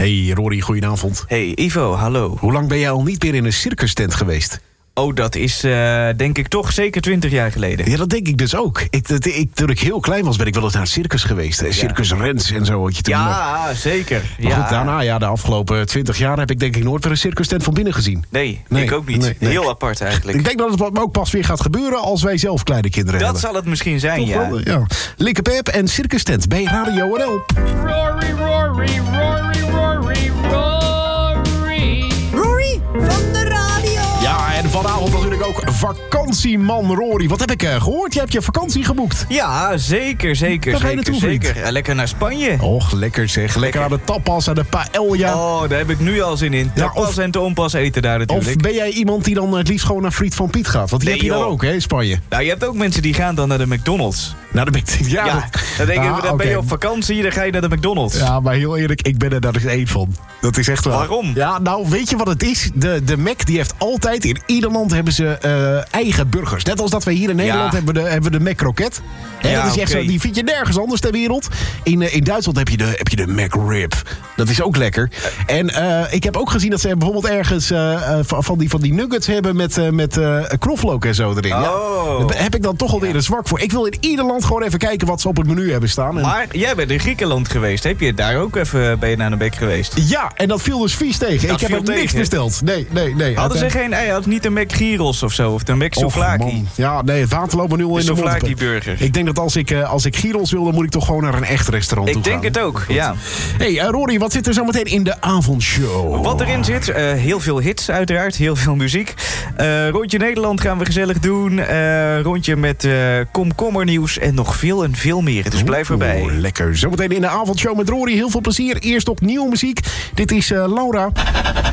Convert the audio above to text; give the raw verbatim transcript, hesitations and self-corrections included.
Hey Rory, goedenavond. Hey Ivo, hallo. Hoe lang ben jij al niet meer in een circus-tent geweest? Oh, dat is uh, denk ik toch zeker twintig jaar geleden. Ja, dat denk ik dus ook. Ik, dat, ik, toen ik heel klein was, ben ik wel eens naar een circus geweest. Ja. Circus Rens en zo. Had je toen ja, nog. Zeker. Maar ja. goed, daarna, ja, de afgelopen twintig jaar heb ik denk ik nooit weer een circus-tent van binnen gezien. Nee, nee ik ook niet. Nee, nee. Heel apart eigenlijk. Ik denk dat het ook pas weer gaat gebeuren als wij zelf kleine kinderen dat hebben. Dat zal het misschien zijn, toch ja. Wel, ja. Likke Pep en circus-tent bij Radio N L. Rory, Rory, Rory, Rory, Rory. Rory van de radio. Ja, en vanavond natuurlijk ook vakantieman Rory. Wat heb ik uh, gehoord? Je hebt je vakantie geboekt. Ja, zeker, zeker. Waar ga je zeker, naartoe, zeker. Ja, lekker naar Spanje. Och, lekker zeg. Lekker, lekker aan de tapas, aan de paella. Oh, daar heb ik nu al zin in. Ja, tapas of, en toonpas eten daar natuurlijk. Of ben jij iemand die dan het liefst gewoon naar Friet van Piet gaat? Want die nee, heb je joh. daar ook, hè, in Spanje. Nou, je hebt ook mensen die gaan dan naar de McDonald's. Nou, dan ben ik... Ja, ja dat, dan, denk ah, ik, dan okay. ben je op vakantie, dan ga je naar de McDonald's. Ja, maar heel eerlijk, ik ben er daar dus één van. Dat is echt waar. Waarom? Ja, nou, weet je wat het is? De, de Mac die heeft altijd, in ieder land hebben ze uh, eigen burgers. Net als dat wij hier in Nederland ja. hebben, de, hebben we de Mac Croquette. He, ja, dat is echt okay. zo, die vind je nergens anders ter wereld. In, uh, in Duitsland heb je, de, heb je de Mac Rib. Dat is ook lekker. En uh, ik heb ook gezien dat ze bijvoorbeeld ergens uh, uh, van, die, van die nuggets hebben met, uh, met uh, knoflook en zo erin. Oh. Ja, daar heb ik dan toch alweer ja. een zwak voor. Ik wil in ieder land gewoon even kijken wat ze op het menu hebben staan. En... Maar jij bent in Griekenland geweest. Heb je daar ook even ben je naar de Mac geweest? Ja, en dat viel dus vies tegen. Dat ik heb er tegen. niks besteld. Nee, nee, nee. Hadden ze geen ei? Had niet een Mac Gyros of zo? Of de Mac Souvlaki? Ja, nee, het water loopt me nu al in de mond. Souvlaki burger. Ik denk dat als ik, uh, als ik gyros wil, dan moet ik toch gewoon naar een echt restaurant ik toe gaan. Ik denk het ook, Goed. ja. Hey, uh, Rory, wat zit er zo meteen in de avondshow? Wat erin zit, uh, heel veel hits uiteraard, heel veel muziek. Uh, rondje Nederland gaan we gezellig doen. Uh, rondje met uh, komkommernieuws en nog veel en veel meer. Dus blijf erbij. Oh, lekker. Zometeen in de avondshow met Rory. Heel veel plezier. Eerst op nieuwe muziek. Dit is uh, Laura.